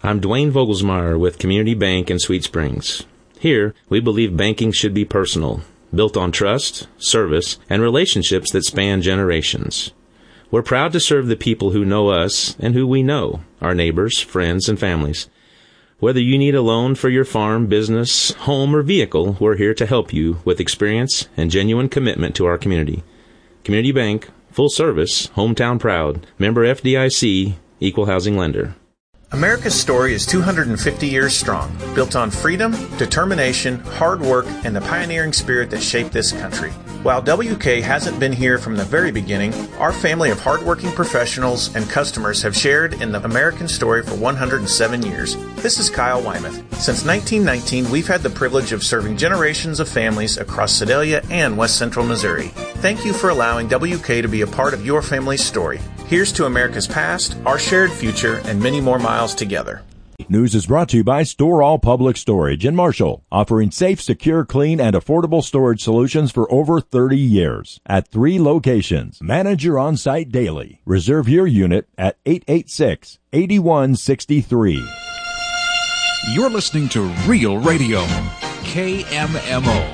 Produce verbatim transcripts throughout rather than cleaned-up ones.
I'm Dwayne Vogelsmeyer with Community Bank in Sweet Springs. Here, we believe banking should be personal, built on trust, service, and relationships that span generations. We're proud to serve the people who know us and who we know, our neighbors, friends, and families. Whether you need a loan for your farm, business, home, or vehicle, we're here to help you with experience and genuine commitment to our community. Community Bank, full service, hometown proud, member F D I C, equal housing lender. America's story is two hundred fifty years strong, built on freedom, determination, hard work, and the pioneering spirit that shaped this country. While W K hasn't been here from the very beginning, our family of hardworking professionals and customers have shared in the American story for one hundred seven years. This is Kyle Wymuth. Since nineteen nineteen, we've had the privilege of serving generations of families across Sedalia and West Central Missouri. Thank you for allowing W K to be a part of your family's story. Here's to America's past, our shared future, and many more miles together. News is brought to you by Store All Public Storage in Marshall, offering safe, secure, clean, and affordable storage solutions for over thirty years. At three locations, manage your on-site daily. Reserve your unit at eight eight six, eight one six three. You're listening to Real Radio, K M M O.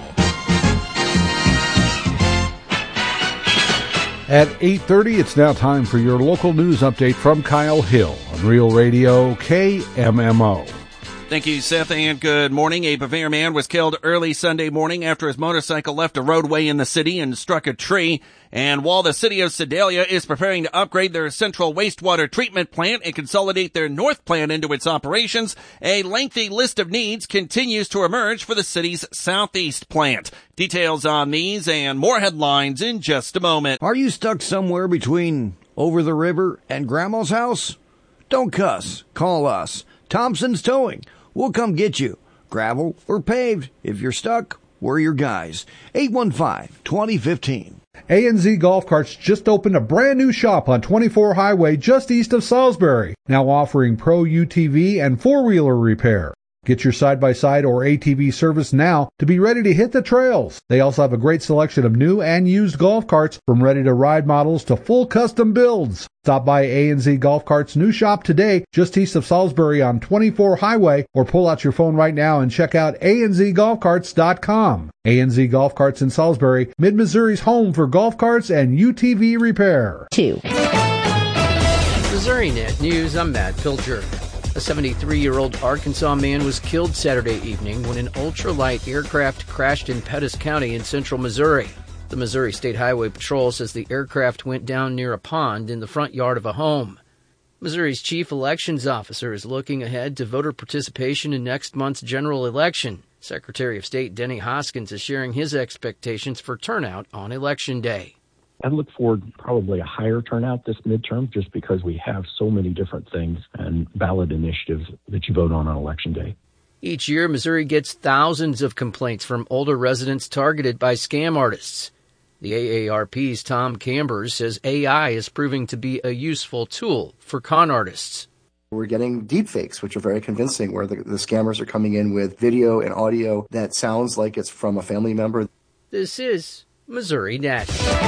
At eight thirty, it's now time for your local news update from Kyle Hill on Real Radio K M M O. Thank you, Seth, and good morning. A Bevere man was killed early Sunday morning after his motorcycle left a roadway in the city and struck a tree. And while the city of Sedalia is preparing to upgrade their central wastewater treatment plant and consolidate their north plant into its operations, a lengthy list of needs continues to emerge for the city's southeast plant. Details on these and more headlines in just a moment. Are you stuck somewhere between over the river and Grandma's house? Don't cuss. Call us. Thompson's Towing. We'll come get you. Gravel or paved. If you're stuck, we're your guys. eight one five, two zero one five. A N Z Golf Carts just opened a brand new shop on twenty-four Highway just east of Salisbury, now offering pro U T V and four-wheeler repair. Get your side-by-side or A T V service now to be ready to hit the trails. They also have a great selection of new and used golf carts, from ready-to-ride models to full custom builds. Stop by A N Z Golf Carts' new shop today, just east of Salisbury on twenty-four Highway, or pull out your phone right now and check out A N Z golf carts dot com. A N Z Golf Carts in Salisbury, Mid-Missouri's home for golf carts and U T V repair. Two. Missouri Net News, I'm Matt Pilcher. A seventy-three-year-old Arkansas man was killed Saturday evening when an ultralight aircraft crashed in Pettis County in central Missouri. The Missouri State Highway Patrol says the aircraft went down near a pond in the front yard of a home. Missouri's chief elections officer is looking ahead to voter participation in next month's general election. Secretary of State Denny Hoskins is sharing his expectations for turnout on Election Day. I look forward to probably a higher turnout this midterm just because we have so many different things and ballot initiatives that you vote on on Election Day. Each year, Missouri gets thousands of complaints from older residents targeted by scam artists. The A A R P's Tom Cambers says A I is proving to be a useful tool for con artists. We're getting deepfakes, which are very convincing, where the, the scammers are coming in with video and audio that sounds like it's from a family member. This is Missouri Net.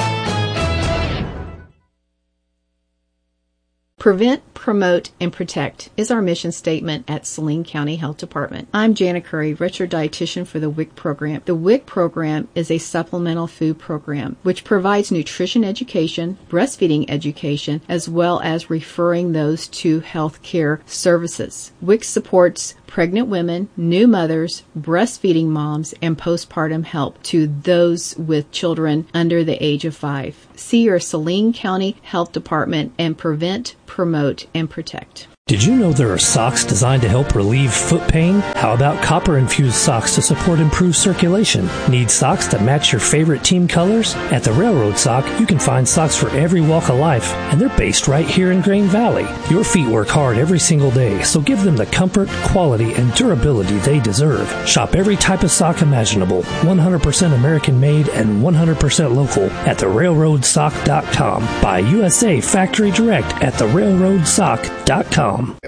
Prevent, promote, and protect is our mission statement at Saline County Health Department. I'm Jana Curry, registered dietitian for the W I C program. The W I C program is a supplemental food program which provides nutrition education, breastfeeding education, as well as referring those to health care services. W I C supports pregnant women, new mothers, breastfeeding moms, and postpartum help to those with children under the age of five. See your Saline County Health Department and prevent, promote, and protect. Did you know there are socks designed to help relieve foot pain? How about copper-infused socks to support improved circulation? Need socks that match your favorite team colors? At the Railroad Sock, you can find socks for every walk of life, and they're based right here in Grain Valley. Your feet work hard every single day, so give them the comfort, quality, and durability they deserve. Shop every type of sock imaginable, one hundred percent American-made and one hundred percent local at the railroad sock dot com. Buy U S A factory direct at the railroad sock dot com.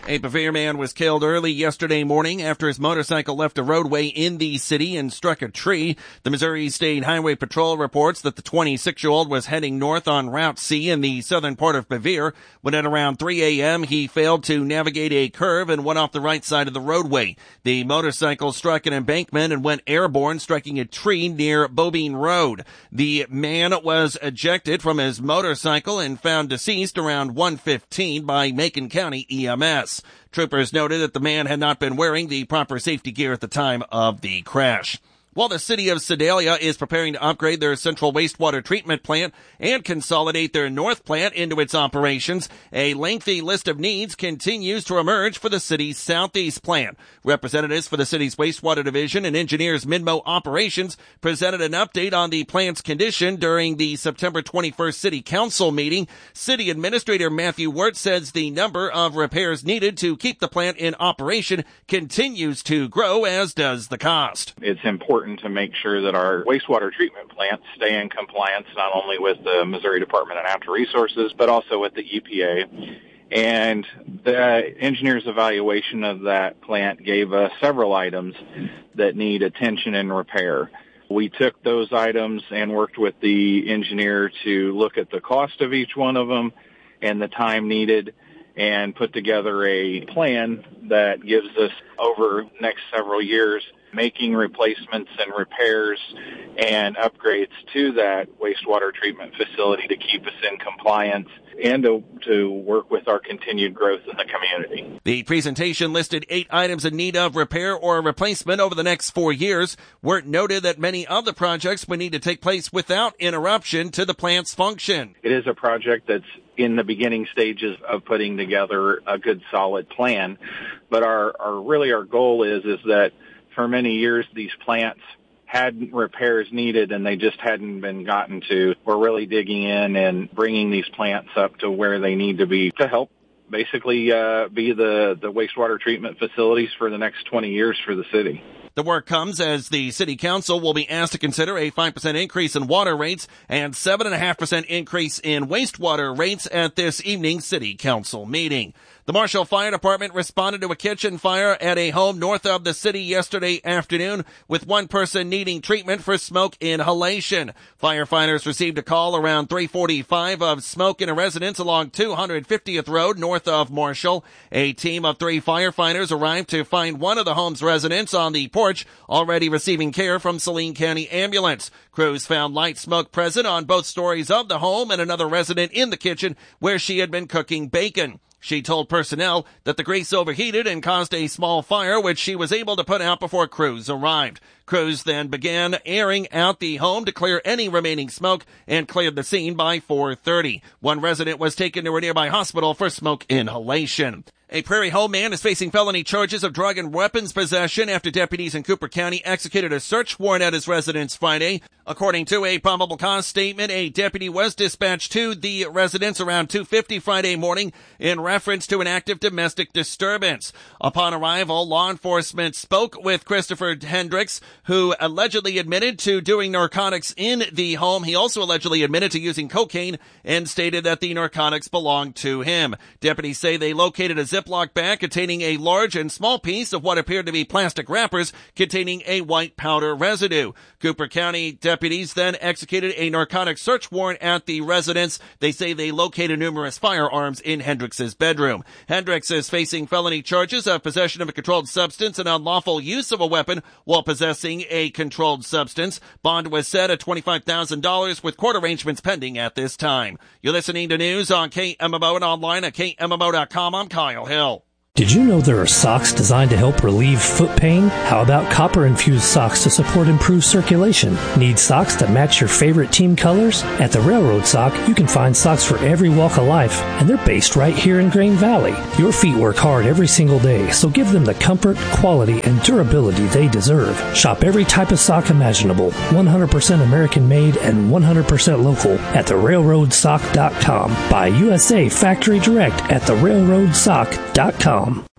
A Bevere man was killed early yesterday morning after his motorcycle left a roadway in the city and struck a tree. The Missouri State Highway Patrol reports that the twenty-six-year-old was heading north on Route C in the southern part of Bevere when at around three a.m. he failed to navigate a curve and went off the right side of the roadway. The motorcycle struck an embankment and went airborne, striking a tree near Bobine Road. The man was ejected from his motorcycle and found deceased around one fifteen by Macon County E M S. Troopers noted that the man had not been wearing the proper safety gear at the time of the crash. While the city of Sedalia is preparing to upgrade their central wastewater treatment plant and consolidate their north plant into its operations, a lengthy list of needs continues to emerge for the city's southeast plant. Representatives for the city's wastewater division and engineers Minmo Operations presented an update on the plant's condition during the September twenty-first city council meeting. City Administrator Matthew Wirt says the number of repairs needed to keep the plant in operation continues to grow, as does the cost. It's important to make sure that our wastewater treatment plants stay in compliance not only with the Missouri Department of Natural Resources, but also with the E P A. And the engineer's evaluation of that plant gave us several items that need attention and repair. We took those items and worked with the engineer to look at the cost of each one of them and the time needed, and put together a plan that gives us over the next several years making replacements and repairs and upgrades to that wastewater treatment facility to keep us in compliance and to, to work with our continued growth in the community. The presentation listed eight items in need of repair or replacement over the next four years. Wirt noted that many of the projects would need to take place without interruption to the plant's function. It is a project that's in the beginning stages of putting together a good solid plan, but our, our really our goal is is that for many years these plants had repairs needed and they just hadn't been gotten to. We're really digging in and bringing these plants up to where they need to be to help basically uh, be the, the wastewater treatment facilities for the next twenty years for the city. The work comes as the city council will be asked to consider a five percent increase in water rates and seven point five percent increase in wastewater rates at this evening's city council meeting. The Marshall Fire Department responded to a kitchen fire at a home north of the city yesterday afternoon, with one person needing treatment for smoke inhalation. Firefighters received a call around three forty-five of smoke in a residence along two hundred fiftieth Road north of Marshall. A team of three firefighters arrived to find one of the home's residents on the porch, already receiving care from Saline County Ambulance. Crews found light smoke present on both stories of the home and another resident in the kitchen where she had been cooking bacon. She told personnel that the grease overheated and caused a small fire, which she was able to put out before crews arrived. Crews then began airing out the home to clear any remaining smoke and cleared the scene by four thirty. One resident was taken to a nearby hospital for smoke inhalation. A Prairie Home man is facing felony charges of drug and weapons possession after deputies in Cooper County executed a search warrant at his residence Friday. According to a probable cause statement, a deputy was dispatched to the residence around two fifty Friday morning in reference to an active domestic disturbance. Upon arrival, law enforcement spoke with Christopher Hendricks, who allegedly admitted to doing narcotics in the home. He also allegedly admitted to using cocaine and stated that the narcotics belonged to him. Deputies say they located a Ziploc bag containing a large and small piece of what appeared to be plastic wrappers containing a white powder residue. Cooper County deputies then executed a narcotic search warrant at the residence. They say they located numerous firearms in Hendricks's bedroom. Hendricks is facing felony charges of possession of a controlled substance and unlawful use of a weapon while possessing a controlled substance. Bond was set at twenty-five thousand dollars with court arrangements pending at this time. You're listening to news on K M M O and online at K M M O dot com. I'm Kyle Hill. Did you know there are socks designed to help relieve foot pain? How about copper-infused socks to support improved circulation? Need socks that match your favorite team colors? At the Railroad Sock, you can find socks for every walk of life, and they're based right here in Grain Valley. Your feet work hard every single day, so give them the comfort, quality, and durability they deserve. Shop every type of sock imaginable, one hundred percent American-made and one hundred percent local at the railroad sock dot com. Buy U S A Factory Direct at the railroad sock dot com.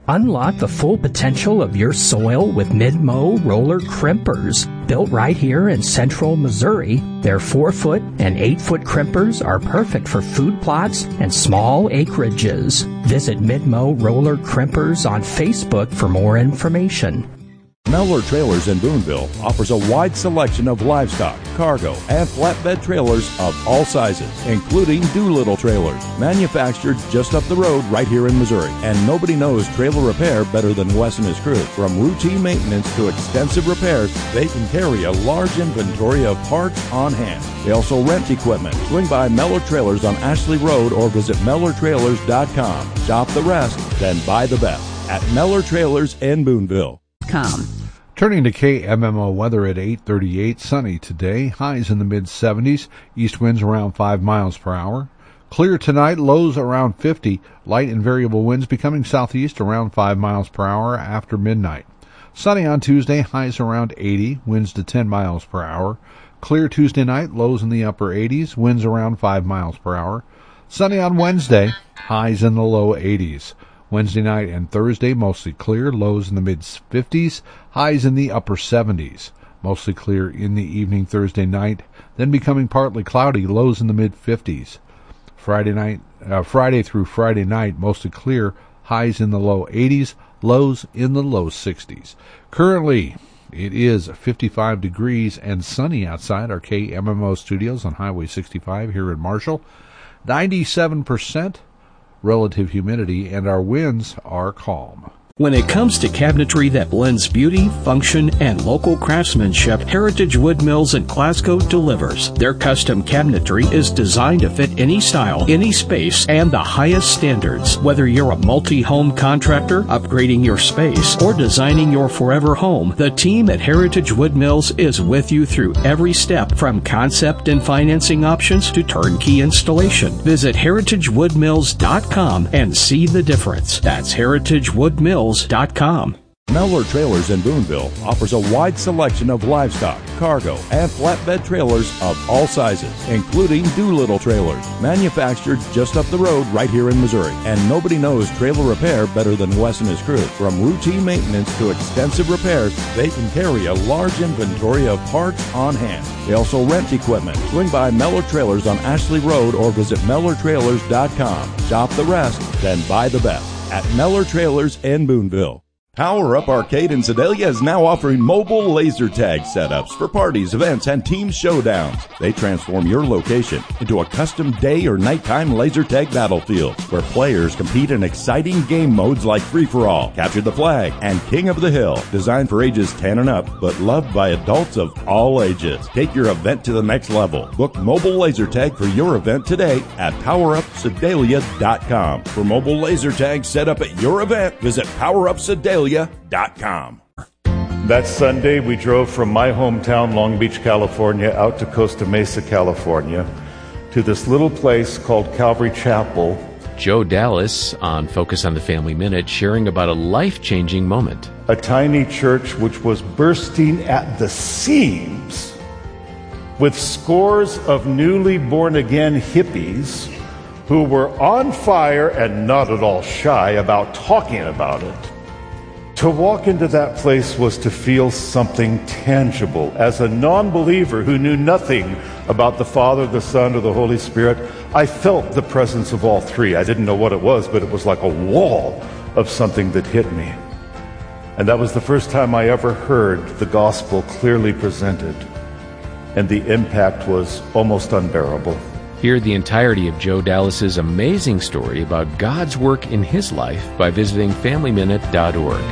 Unlock the full potential of your soil with Mid-Mow roller crimpers. Built right here in central Missouri, their four-foot and eight-foot crimpers are perfect for food plots and small acreages. Visit Mid-Mow roller crimpers on Facebook for more information. Mellor Trailers in Boonville offers a wide selection of livestock, cargo, and flatbed trailers of all sizes, including Doolittle trailers, manufactured just up the road right here in Missouri. And nobody knows trailer repair better than Wes and his crew. From routine maintenance to extensive repairs, they can carry a large inventory of parts on hand. They also rent equipment. Swing by Mellor Trailers on Ashley Road or visit Mellor Trailers dot com. Shop the rest, then buy the best at Mellor Trailers in Boonville. Com. Turning to K M M O weather at eight thirty-eight, sunny today, highs in the mid seventies, east winds around five miles per hour. Clear tonight, lows around fifty, light and variable winds becoming southeast around five miles per hour after midnight. Sunny on Tuesday, highs around eighty, winds to ten miles per hour. Clear Tuesday night, lows in the upper eighties, winds around five miles per hour. Sunny on Wednesday, highs in the low eighties. Wednesday night and Thursday, mostly clear, lows in the mid-fifties, highs in the upper seventies. Mostly clear in the evening Thursday night, then becoming partly cloudy, lows in the mid-fifties. Friday night, uh, Friday through Friday night, mostly clear, highs in the low eighties, lows in the low sixties. Currently, it is fifty-five degrees and sunny outside our K M M O studios on Highway sixty-five here in Marshall. ninety-seven percent relative humidity, and our winds are calm. When it comes to cabinetry that blends beauty, function, and local craftsmanship, Heritage Wood Mills in Glasgow delivers. Their custom cabinetry is designed to fit any style, any space, and the highest standards. Whether you're a multi-home contractor, upgrading your space, or designing your forever home, the team at Heritage Wood Mills is with you through every step, from concept and financing options to turnkey installation. Visit heritage wood mills dot com and see the difference. That's heritage wood mills dot com. Mellor Trailers in Boonville offers a wide selection of livestock, cargo, and flatbed trailers of all sizes, including Doolittle trailers, manufactured just up the road right here in Missouri. And nobody knows trailer repair better than Wes and his crew. From routine maintenance to extensive repairs, they can carry a large inventory of parts on hand. They also rent equipment. Swing by Mellor Trailers on Ashley Road or visit Mellor Trailers dot com. Shop the rest, then buy the best at Mellor Trailers in Boonville. Power Up Arcade in Sedalia is now offering mobile laser tag setups for parties, events, and team showdowns. They transform your location into a custom day or nighttime laser tag battlefield where players compete in exciting game modes like Free-for-All, Capture the Flag, and King of the Hill. Designed for ages ten and up, but loved by adults of all ages. Take your event to the next level. Book mobile laser tag for your event today at power up sedalia dot com. For mobile laser tag set up at your event, visit power up sedalia dot com. That Sunday, we drove from my hometown, Long Beach, California, out to Costa Mesa, California, to this little place called Calvary Chapel. Joe Dallas on Focus on the Family Minute, sharing about a life-changing moment. A tiny church which was bursting at the seams with scores of newly born-again hippies who were on fire and not at all shy about talking about it. To walk into that place was to feel something tangible. As a non-believer who knew nothing about the Father, the Son, or the Holy Spirit, I felt the presence of all three. I didn't know what it was, but it was like a wall of something that hit me. And that was the first time I ever heard the gospel clearly presented. And the impact was almost unbearable. Hear the entirety of Joe Dallas's amazing story about God's work in his life by visiting family minute dot org.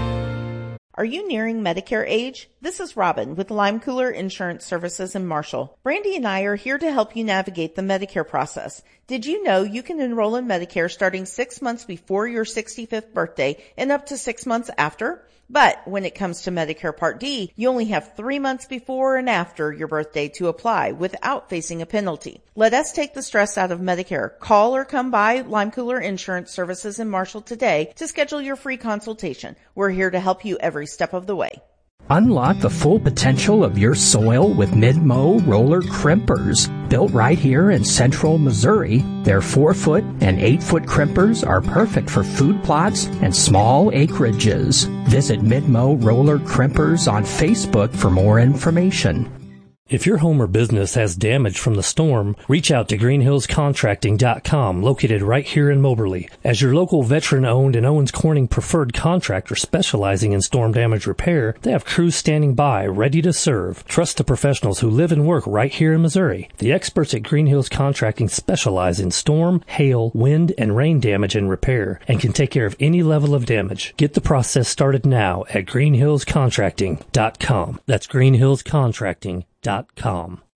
Are you nearing Medicare age? This is Robin with Lime Cooler Insurance Services in Marshall. Brandy and I are here to help you navigate the Medicare process. Did you know you can enroll in Medicare starting six months before your sixty-fifth birthday and up to six months after? But when it comes to Medicare Part D, you only have three months before and after your birthday to apply without facing a penalty. Let us take the stress out of Medicare. Call or come by Lime Cooler Insurance Services in Marshall today to schedule your free consultation. We're here to help you every step of the way. Unlock the full potential of your soil with Mid-Mow roller crimpers. built right here in central Missouri. Their four-foot and eight-foot crimpers are perfect for food plots and small acreages. Visit Midmo Roller Crimpers on Facebook for more information. If your home or business has damage from the storm, reach out to green hills contracting dot com, located right here in Moberly. As your local veteran-owned and Owens Corning preferred contractor specializing in storm damage repair, they have crews standing by, ready to serve. Trust the professionals who live and work right here in Missouri. The experts at Green Hills Contracting specialize in storm, hail, wind, and rain damage and repair, and can take care of any level of damage. Get the process started now at green hills contracting dot com. That's green hills contracting dot com.